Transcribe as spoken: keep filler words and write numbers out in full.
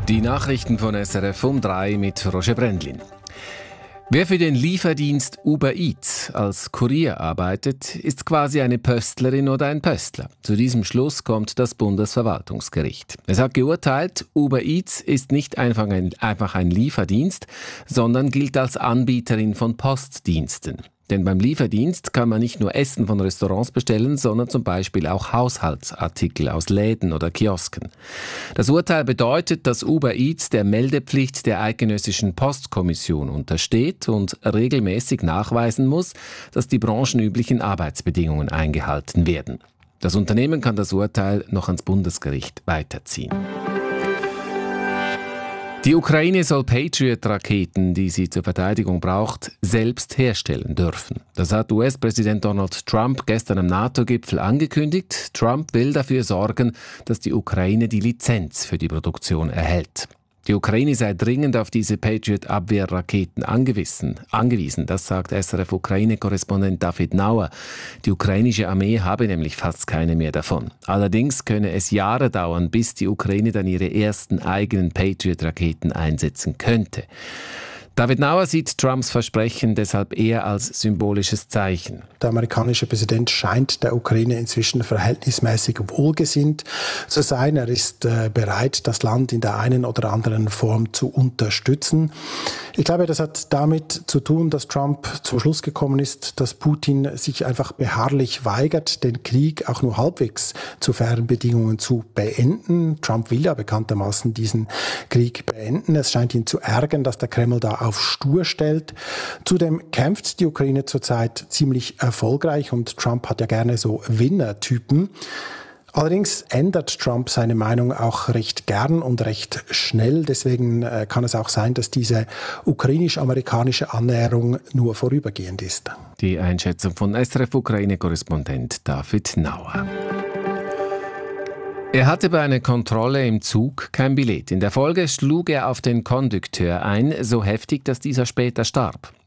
Die Nachrichten von S R F um drei mit Roger Brendlin. Wer für den Lieferdienst Uber Eats als Kurier arbeitet, ist quasi eine Pöstlerin oder ein Pöstler. Zu diesem Schluss kommt das Bundesverwaltungsgericht. Es hat geurteilt, Uber Eats ist nicht einfach ein, einfach ein Lieferdienst, sondern gilt als Anbieterin von Postdiensten. Denn beim Lieferdienst kann man nicht nur Essen von Restaurants bestellen, sondern zum Beispiel auch Haushaltsartikel aus Läden oder Kiosken. Das Urteil bedeutet, dass Uber Eats der Meldepflicht der Eidgenössischen Postkommission untersteht und regelmäßig nachweisen muss, dass die branchenüblichen Arbeitsbedingungen eingehalten werden. Das Unternehmen kann das Urteil noch ans Bundesgericht weiterziehen. Die Ukraine soll Patriot-Raketen, die sie zur Verteidigung braucht, selbst herstellen dürfen. Das hat U S-Präsident Donald Trump gestern am NATO-Gipfel angekündigt. Trump will dafür sorgen, dass die Ukraine die Lizenz für die Produktion erhält. Die Ukraine sei dringend auf diese Patriot-Abwehrraketen angewiesen. angewiesen. Das sagt S R F-Ukraine-Korrespondent David Nauer. Die ukrainische Armee habe nämlich fast keine mehr davon. Allerdings könne es Jahre dauern, bis die Ukraine dann ihre ersten eigenen Patriot-Raketen einsetzen könnte. David Nauer sieht Trumps Versprechen deshalb eher als symbolisches Zeichen. Der amerikanische Präsident scheint der Ukraine inzwischen verhältnismäßig wohlgesinnt zu sein. Er ist äh, bereit, das Land in der einen oder anderen Form zu unterstützen. Ich glaube, das hat damit zu tun, dass Trump zum Schluss gekommen ist, dass Putin sich einfach beharrlich weigert, den Krieg auch nur halbwegs zu fairen Bedingungen zu beenden. Trump will ja bekanntermaßen diesen Krieg beenden. Es scheint ihn zu ärgern, dass der Kreml da auf stur stellt. Zudem kämpft die Ukraine zurzeit ziemlich erfolgreich und Trump hat ja gerne so Winnertypen. Allerdings ändert Trump seine Meinung auch recht gern und recht schnell. Deswegen kann es auch sein, dass diese ukrainisch-amerikanische Annäherung nur vorübergehend ist. Die Einschätzung von S R F-Ukraine-Korrespondent David Nauer. Er hatte bei einer Kontrolle im Zug kein Billett. In der Folge schlug er auf den Kondukteur ein, so heftig, dass dieser später starb.